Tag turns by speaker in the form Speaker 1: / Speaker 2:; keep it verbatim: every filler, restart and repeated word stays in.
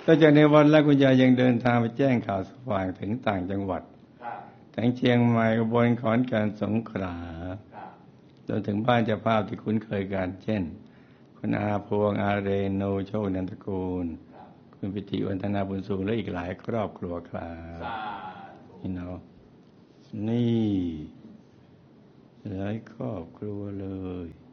Speaker 1: ต่อจากในวันแล้วคุณยายยังเดินทางไปแจ้งข่าวสว่างถึงต่างจังหวัดทั้งเชียงใหม่อุบลขอนแก่นสงขลาจนถึงบ้านเจ้าภาพที่คุ้นเคยกันเช่นคุณอาพวงอาเรโนโชคนันทกูลคุณปิติวันธนาบุญสูงและอีกหลายครอบครัวครับนี่เนาะนี่หลายครอบครัวเลย